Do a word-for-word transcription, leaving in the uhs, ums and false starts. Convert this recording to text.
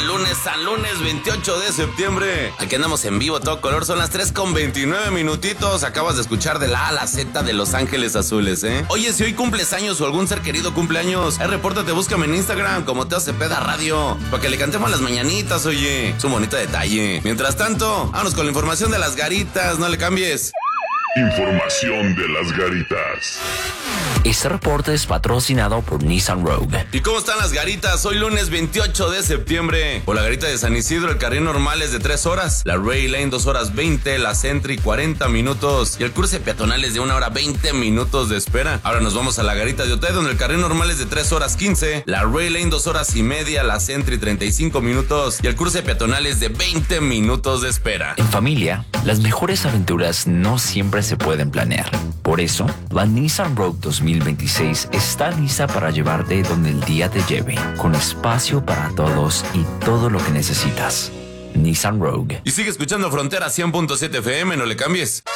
San lunes, San lunes veintiocho de septiembre. Aquí andamos en vivo, todo color. Son las tres con veintinueve minutitos. Acabas de escuchar de la A a la Z de Los Ángeles Azules, ¿eh? Oye, si hoy cumples años o algún ser querido cumpleaños, eh, repórtate, búscame en Instagram como Teo Cepeda Radio, para que le cantemos las mañanitas, oye. Es un bonito detalle. Mientras tanto, vámonos con la información de las garitas. No le cambies. Información de las garitas. Este reporte es patrocinado por Nissan Rogue. ¿Y cómo están las garitas? Hoy lunes veintiocho de septiembre. Por la garita de San Isidro, el carril normal es de tres horas, la Ray Lane dos horas veinte, la Sentry cuarenta minutos y el cruce peatonal es de una hora veinte minutos de espera. Ahora nos vamos a la garita de Otay, donde el carril normal es de tres horas quince, la Ray Lane dos horas y media, la Sentry treinta y cinco minutos y el cruce peatonal es de veinte minutos de espera. En familia, las mejores aventuras no siempre se pueden planear. Por eso, la Nissan Rogue dos mil veintiséis está lista para llevarte donde el día te lleve, con espacio para todos y todo lo que necesitas. Nissan Rogue. Y sigue escuchando Frontera cien punto siete F M, no le cambies.